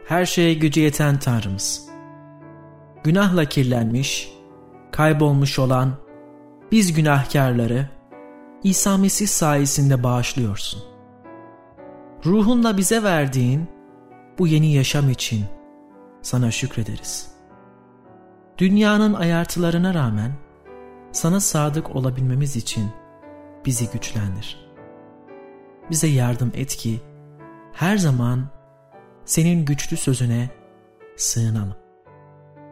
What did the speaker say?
her şeye gücü yeten Tanrımız, günahla kirlenmiş, kaybolmuş olan biz günahkarları İsa Mesih sayesinde bağışlıyorsun. Ruhunla bize verdiğin bu yeni yaşam için sana şükrederiz. Dünyanın ayartılarına rağmen sana sadık olabilmemiz için bizi güçlendir. Bize yardım et ki her zaman senin güçlü sözüne sığınalım.